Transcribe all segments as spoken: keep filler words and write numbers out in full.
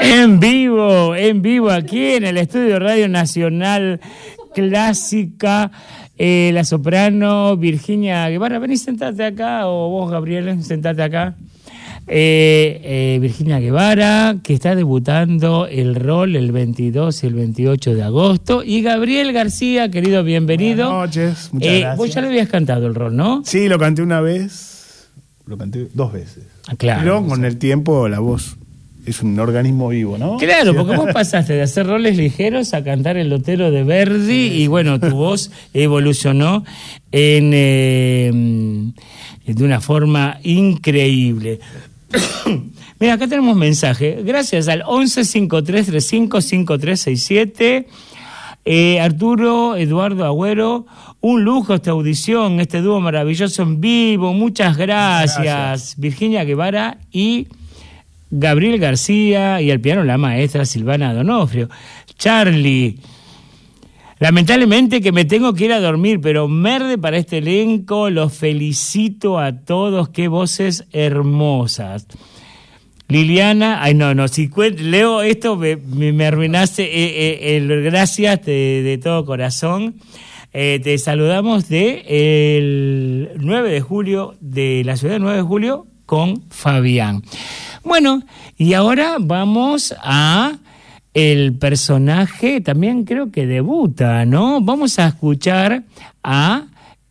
En vivo, en vivo, aquí en el estudio Radio Nacional Clásica, eh, la soprano Virginia Guevara. Vení, sentate acá, o vos, Gabriel, sentate acá. Eh, eh, Virginia Guevara, que está debutando el rol el veintidós y el veintiocho de agosto. Y Gabriel García, querido, bienvenido. Buenas noches, muchas eh, gracias. Vos ya lo habías cantado el rol, ¿no? Sí, lo canté una vez, lo canté dos veces. Ah, claro. Pero con el tiempo la voz es un organismo vivo, ¿no? Claro, ¿Sí? porque vos pasaste de hacer roles ligeros a cantar El Lotero de Verdi, sí, y bueno, tu voz evolucionó en, eh, de una forma increíble. Mira, acá tenemos mensaje. Gracias al once cincuenta y tres treinta y cinco cincuenta y tres sesenta y siete. Eh, Arturo Eduardo Agüero, un lujo esta audición, este dúo maravilloso en vivo. Muchas gracias. gracias. Virginia Guevara y Gabriel García, y al piano la maestra Silvana Donofrio. Charlie, lamentablemente que me tengo que ir a dormir, pero merde para este elenco, los felicito a todos, qué voces hermosas. Liliana, ay no, no, si leo esto me, me, me arruinaste, eh, eh, el, gracias de, de todo corazón. Eh, te saludamos de el nueve de julio, de la ciudad del nueve de julio, con Fabián. Bueno, y ahora vamos a el personaje, también creo que debuta, ¿no? Vamos a escuchar a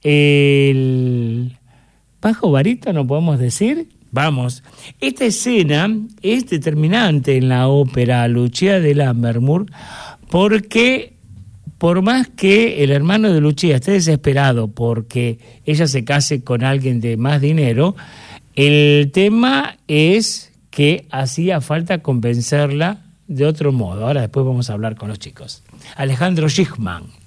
el bajo barítono, podemos decir. Vamos, esta escena es determinante en la ópera Lucia de Lammermoor, porque por más que el hermano de Lucia esté desesperado porque ella se case con alguien de más dinero, el tema es que hacía falta convencerla de otro modo. Ahora después vamos a hablar con los chicos. Alejandro Schickman.